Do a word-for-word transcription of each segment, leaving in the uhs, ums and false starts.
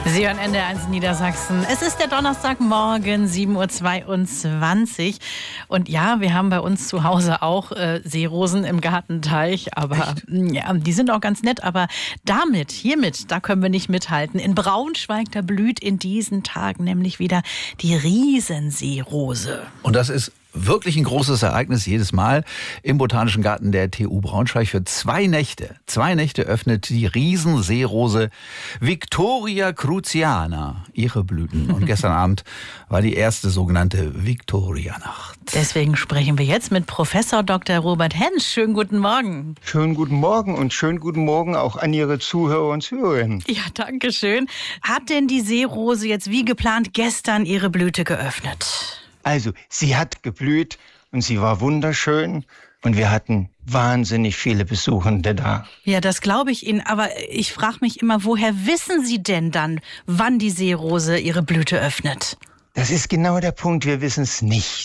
Sie hören N D R eins Niedersachsen. Es ist der Donnerstagmorgen, sieben Uhr zweiundzwanzig. Und ja, wir haben bei uns zu Hause auch äh, Seerosen im Gartenteich. Aber ja, die sind auch ganz nett. Aber damit, hiermit, da können wir nicht mithalten. In Braunschweig, da blüht in diesen Tagen nämlich wieder die Riesenseerose. Und das ist wirklich ein großes Ereignis jedes Mal im Botanischen Garten der T U Braunschweig. Für zwei Nächte, zwei Nächte öffnet die Riesenseerose Victoria cruziana ihre Blüten. Und gestern Abend war die erste sogenannte Victoria-Nacht. Deswegen sprechen wir jetzt mit Professor Doktor Robert Hensch. Schönen guten Morgen. Schönen guten Morgen und schönen guten Morgen auch an Ihre Zuhörer und Zuhörerinnen. Ja, danke schön. Hat denn die Seerose jetzt wie geplant gestern ihre Blüte geöffnet? Also, sie hat geblüht und sie war wunderschön und wir hatten wahnsinnig viele Besuchende da. Ja, das glaube ich Ihnen, aber ich frage mich immer, woher wissen Sie denn dann, wann die Seerose ihre Blüte öffnet? Das ist genau der Punkt, wir wissen es nicht.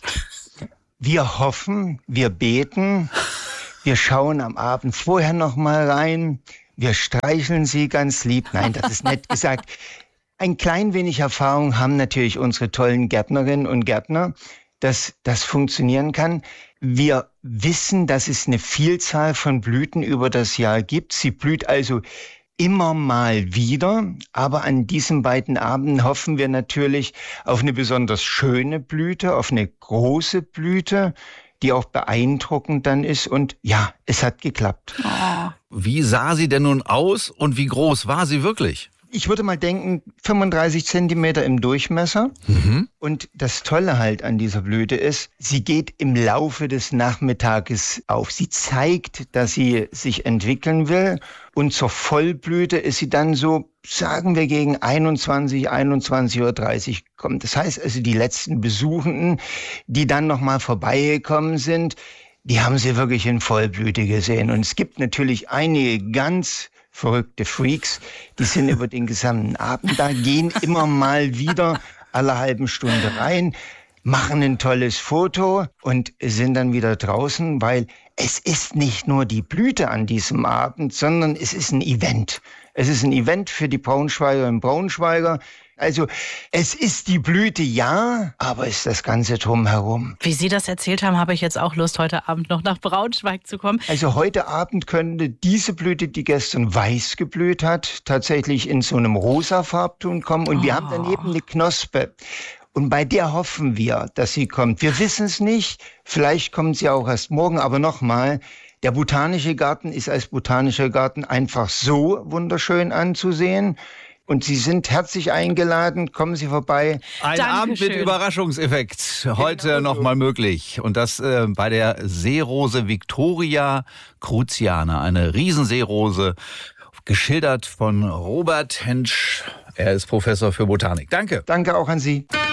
Wir hoffen, wir beten, wir schauen am Abend vorher noch mal rein, wir streicheln sie ganz lieb. Nein, das ist nett gesagt. Ein klein wenig Erfahrung haben natürlich unsere tollen Gärtnerinnen und Gärtner, dass das funktionieren kann. Wir wissen, dass es eine Vielzahl von Blüten über das Jahr gibt. Sie blüht also immer mal wieder. Aber an diesen beiden Abenden hoffen wir natürlich auf eine besonders schöne Blüte, auf eine große Blüte, die auch beeindruckend dann ist. Und ja, es hat geklappt. Wie sah sie denn nun aus und wie groß war sie wirklich? Ich würde mal denken, fünfunddreißig Zentimeter im Durchmesser. Mhm. Und das Tolle halt an dieser Blüte ist, sie geht im Laufe des Nachmittages auf. Sie zeigt, dass sie sich entwickeln will. Und zur Vollblüte ist sie dann so, sagen wir, gegen einundzwanzig, einundzwanzig Uhr dreißig kommt. Das heißt also, die letzten Besuchenden, die dann nochmal vorbeigekommen sind, die haben sie wirklich in Vollblüte gesehen. Und es gibt natürlich einige ganz verrückte Freaks, die sind über den gesamten Abend da, gehen immer mal wieder alle halben Stunde rein, machen ein tolles Foto und sind dann wieder draußen, weil es ist nicht nur die Blüte an diesem Abend, sondern es ist ein Event. Es ist ein Event für die Braunschweiger und Braunschweiger. Also es ist die Blüte, ja, aber es ist das Ganze drumherum. Wie Sie das erzählt haben, habe ich jetzt auch Lust, heute Abend noch nach Braunschweig zu kommen. Also heute Abend könnte diese Blüte, die gestern weiß geblüht hat, tatsächlich in so einem rosa Farbton kommen. Und oh. wir haben daneben eine Knospe. Und bei der hoffen wir, dass sie kommt. Wir wissen es nicht, vielleicht kommt sie auch erst morgen, aber nochmal, der Botanische Garten ist als Botanischer Garten einfach so wunderschön anzusehen. Und Sie sind herzlich eingeladen, kommen Sie vorbei. Ein Dankeschön. Abend mit Überraschungseffekt, heute genau noch mal möglich. Und das äh, bei der Seerose Victoria cruziana, eine Riesenseerose, geschildert von Robert Hensch. Er ist Professor für Botanik. Danke. Danke auch an Sie.